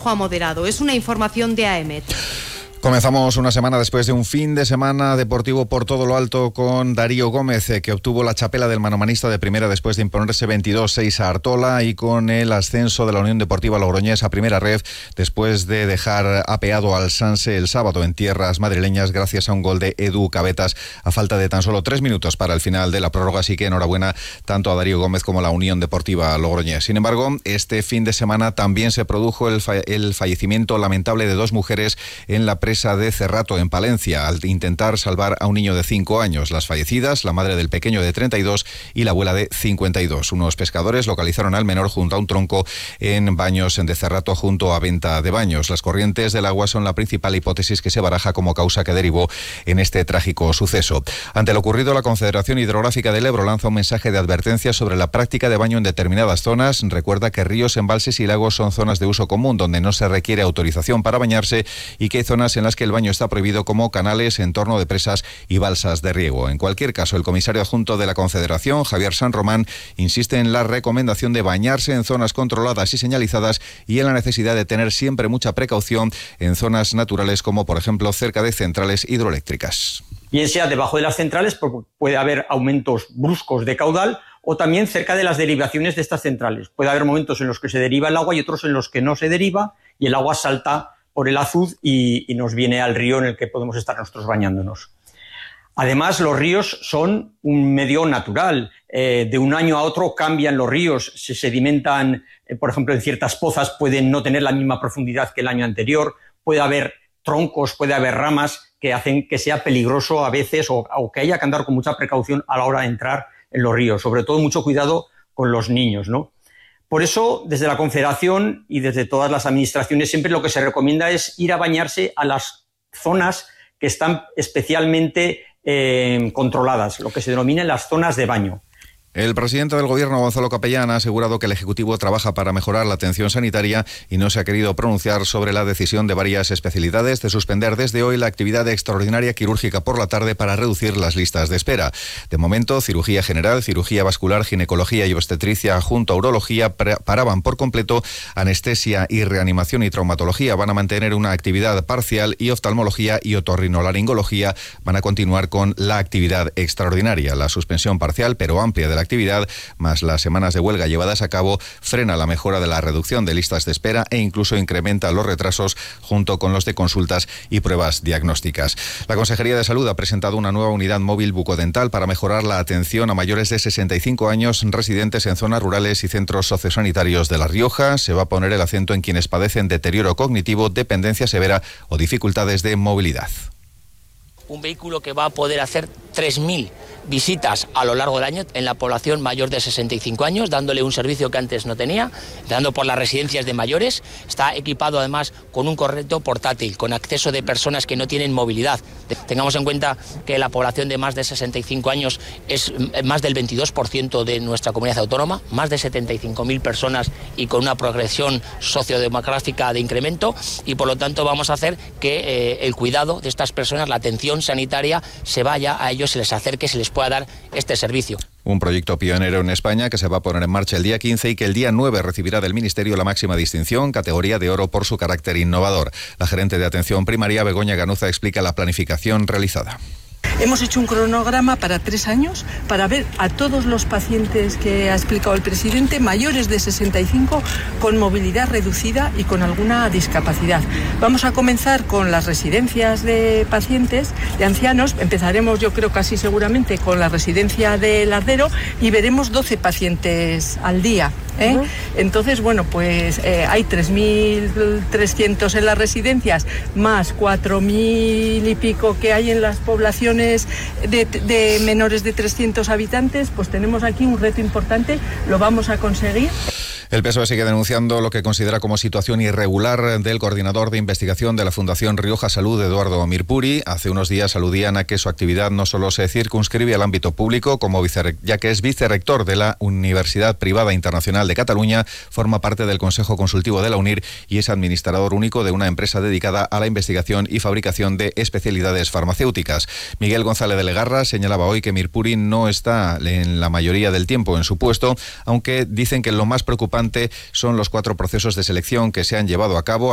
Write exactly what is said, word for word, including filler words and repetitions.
flojo a moderado. Es una información de A E M E T. Comenzamos una semana después de un fin de semana deportivo por todo lo alto con Darío Gómez, que obtuvo la chapela del manomanista de primera después de imponerse veintidós seis a Artola, y con el ascenso de la Unión Deportiva Logroñés a primera ref después de dejar apeado al Sanse el sábado en tierras madrileñas gracias a un gol de Edu Cabetas a falta de tan solo tres minutos para el final de la prórroga. Así que enhorabuena tanto a Darío Gómez como a la Unión Deportiva Logroñés. Sin embargo, este fin de semana también se produjo el, fa- el fallecimiento lamentable de dos mujeres en la presa de Cerrato, en Palencia, al intentar salvar a un niño de cinco años. Las fallecidas, la madre del pequeño de treinta y dos y la abuela de cincuenta y dos. Unos pescadores localizaron al menor junto a un tronco en Baños de Cerrato, junto a Venta de Baños. Las corrientes del agua son la principal hipótesis que se baraja como causa que derivó en este trágico suceso. Ante lo ocurrido, la Confederación Hidrográfica del Ebro lanza un mensaje de advertencia sobre la práctica de baño en determinadas zonas. Recuerda que ríos, embalses y lagos son zonas de uso común donde no se requiere autorización para bañarse, y que hay zonas en las que el baño está prohibido, como canales, entorno de presas y balsas de riego. En cualquier caso, el comisario adjunto de la Confederación, Javier San Román, insiste en la recomendación de bañarse en zonas controladas y señalizadas y en la necesidad de tener siempre mucha precaución en zonas naturales, como por ejemplo cerca de centrales hidroeléctricas. Bien sea debajo de las centrales, porque puede haber aumentos bruscos de caudal, o también cerca de las derivaciones de estas centrales. Puede haber momentos en los que se deriva el agua y otros en los que no se deriva, y el agua salta por el azud y, y nos viene al río en el que podemos estar nosotros bañándonos. Además, los ríos son un medio natural. Eh, de un año a otro cambian los ríos, se sedimentan, eh, por ejemplo, en ciertas pozas pueden no tener la misma profundidad que el año anterior, puede haber troncos, puede haber ramas que hacen que sea peligroso a veces, o, o que haya que andar con mucha precaución a la hora de entrar en los ríos. Sobre todo, mucho cuidado con los niños, ¿no? Por eso, desde la Confederación y desde todas las administraciones, siempre lo que se recomienda es ir a bañarse a las zonas que están especialmente eh, controladas, lo que se denominan las zonas de baño. El presidente del Gobierno, Gonzalo Capellán, ha asegurado que el Ejecutivo trabaja para mejorar la atención sanitaria y no se ha querido pronunciar sobre la decisión de varias especialidades de suspender desde hoy la actividad extraordinaria quirúrgica por la tarde para reducir las listas de espera. De momento, cirugía general, cirugía vascular, ginecología y obstetricia junto a urología paraban por completo. Anestesia y reanimación y traumatología van a mantener una actividad parcial, y oftalmología y otorrinolaringología van a continuar con la actividad extraordinaria. La suspensión parcial pero amplia de la actividad, más las semanas de huelga llevadas a cabo, frena la mejora de la reducción de listas de espera e incluso incrementa los retrasos junto con los de consultas y pruebas diagnósticas. La Consejería de Salud ha presentado una nueva unidad móvil bucodental para mejorar la atención a mayores de sesenta y cinco años residentes en zonas rurales y centros sociosanitarios de La Rioja. Se va a poner el acento en quienes padecen deterioro cognitivo, dependencia severa o dificultades de movilidad. Un vehículo que va a poder hacer tres mil visitas a lo largo del año en la población mayor de sesenta y cinco años, dándole un servicio que antes no tenía, dando por las residencias de mayores. Está equipado además con un correcto portátil, con acceso de personas que no tienen movilidad. Tengamos en cuenta que la población de más de sesenta y cinco años es más del veintidós por ciento de nuestra comunidad autónoma, más de setenta y cinco mil personas y con una progresión sociodemográfica de incremento, y por lo tanto vamos a hacer que eh, el cuidado de estas personas, la atención sanitaria, se vaya a ellos, se les acerque, se les pueda dar este servicio. Un proyecto pionero en España que se va a poner en marcha el día quince y que el día nueve recibirá del Ministerio la máxima distinción, categoría de oro, por su carácter innovador. La gerente de atención primaria, Begoña Ganuza, explica la planificación realizada. Hemos hecho un cronograma para tres años para ver a todos los pacientes que ha explicado el presidente, mayores de sesenta y cinco, con movilidad reducida y con alguna discapacidad. Vamos a comenzar con las residencias de pacientes, de ancianos. Empezaremos, yo creo, casi seguramente con la residencia de Lardero, y veremos doce pacientes al día. ¿Eh? Uh-huh. Entonces, bueno, pues eh, hay tres mil trescientos en las residencias, más cuatro mil y pico que hay en las poblaciones de, de menores de trescientos habitantes. Pues tenemos aquí un reto importante, lo vamos a conseguir. El P S O E sigue denunciando lo que considera como situación irregular del coordinador de investigación de la Fundación Rioja Salud, Eduardo Mirpuri. Hace unos días aludían a que su actividad no solo se circunscribe al ámbito público, como vice, ya que es vicerrector de la Universidad Privada Internacional de Cataluña, forma parte del Consejo Consultivo de la UNIR y es administrador único de una empresa dedicada a la investigación y fabricación de especialidades farmacéuticas. Miguel González de Legarra señalaba hoy que Mirpuri no está en la mayoría del tiempo en su puesto, aunque dicen que lo más preocupante son los cuatro procesos de selección que se han llevado a cabo,